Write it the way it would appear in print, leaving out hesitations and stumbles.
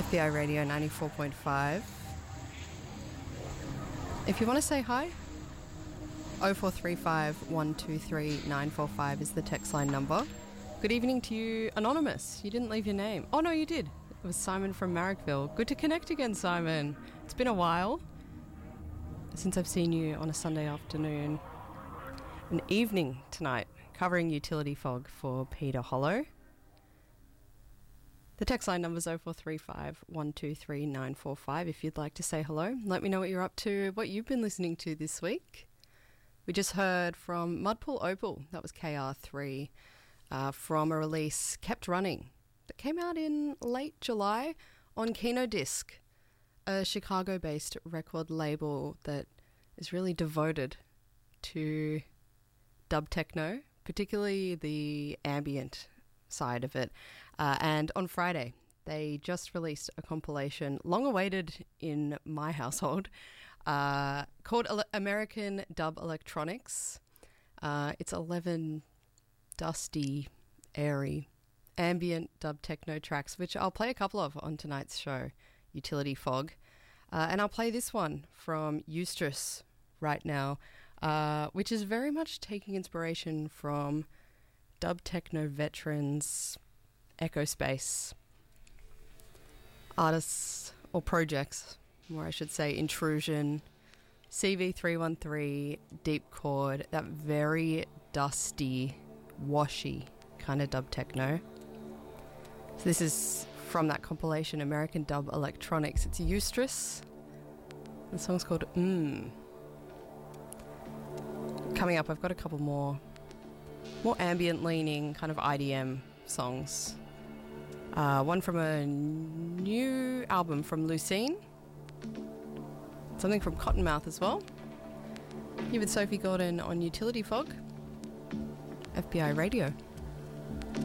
FBI Radio 94.5. If you want to say hi, 0435 123 945 is the text line number. Good evening to you, Anonymous. You didn't leave your name. Oh, no, you did. It was Simon from Marrickville. Good to connect again, Simon. It's been a while since I've seen you on a Sunday afternoon. An evening tonight, covering Utility Fog for Peter Hollow. The text line number is 0435 123 945 if you'd like to say hello. Let me know what you're up to, what you've been listening to this week. We just heard from Mudpool Opal, that was KR3, from a release, Kept Running, that came out in late July on Kino Disc, a Chicago-based record label that is really devoted to dub techno, particularly the ambient side of it. And on Friday, they just released a compilation, long awaited in my household, called American Dub Electronics. It's 11 dusty, airy, ambient dub techno tracks, which I'll play a couple of on tonight's show, Utility Fog. And I'll play this one from Eustress right now, which is very much taking inspiration from dub techno veterans, Echo Space artists or projects, or I should say Intrusion, CV313, Deep Chord, that very dusty, washy kind of dub techno. So this is from that compilation, American Dub Electronics. It's Eustress. The song's called Coming up, I've got a couple more ambient leaning kind of IDM songs. One from a new album from Lucene. Something from Cottonmouth as well. Here with Sophie Gordon on Utility Fog. FBI Radio.